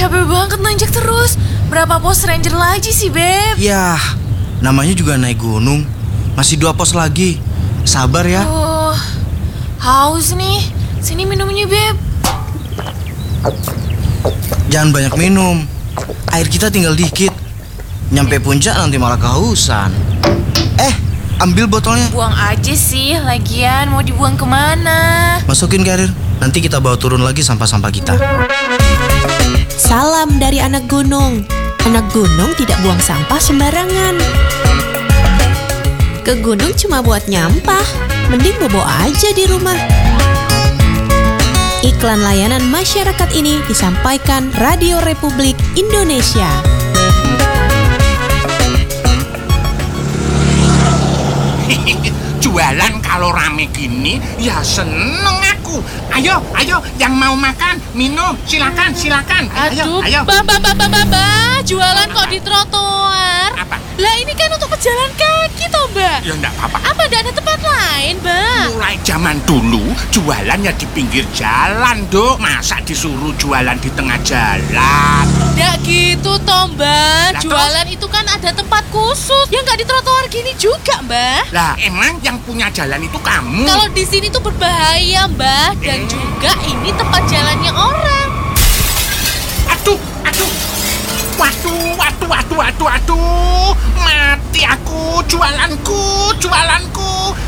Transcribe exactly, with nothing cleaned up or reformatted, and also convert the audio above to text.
capek banget nanjak terus. Berapa pos ranger lagi sih, Beb? Yah, namanya juga naik gunung. Masih dua pos lagi. Sabar ya. Oh, haus nih. Sini minumnya, Beb. Jangan banyak minum. Air kita tinggal dikit. Nyampe puncak nanti malah kehausan. Eh, ambil botolnya. Buang aja sih, lagian mau dibuang kemana? Masukin karir. Nanti kita bawa turun lagi sampah-sampah kita. Salam dari anak gunung. Anak gunung tidak buang sampah sembarangan. Ke gunung cuma buat nyampah. Mending bobo aja di rumah. Iklan layanan masyarakat ini disampaikan Radio Republik Indonesia. Jualan kalau rame gini, ya seneng aku. Ayo, ayo, yang mau makan, minum, silakan, silakan. Ayo, Aduh, ayo. Mbak, Mbak, Mbak, Mbak, Mbak, jualan kok di trotoar? Apa? Lah ini kan untuk pejalan kaki toh, Mbak. Ya enggak apa-apa. Apa enggak ada tempat lain, Mbak? Mulai zaman dulu, jualannya di pinggir jalan, Dok. Masa disuruh jualan di tengah jalan? Nggak gitu toh, Mbak. Lah, Jualan itu kan ada tempat khusus. Ya nggak di trotoar gini juga, Mbak. Lah, emang yang punya jalan itu kamu? Kalau di sini tuh berbahaya, Mbak. Dan Eh. juga ini tempat jalannya orang. Aduh, aduh. Waduh, waduh, waduh, waduh, waduh. Mati aku, jualanku, jualanku.